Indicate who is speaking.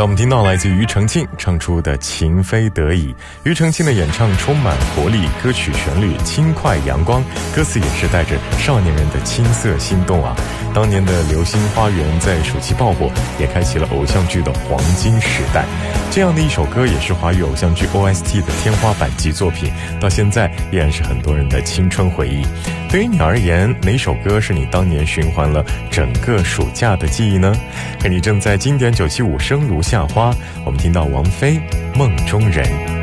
Speaker 1: 刚我们听到来自于庾澄庆唱出的情非得已。庾澄庆的演唱充满活力，歌曲旋律轻快阳光，歌词也是带着少年人的青涩心动啊。当年的流星花园在暑期爆火，也开启了偶像剧的黄金时代。这样的一首歌也是华语偶像剧 OST 的天花板级作品，到现在依然是很多人的青春回忆。对于你而言，哪首歌是你当年循环了整个暑假的记忆呢？而你正在经典975生如夏花，我们听到王菲《梦中人》。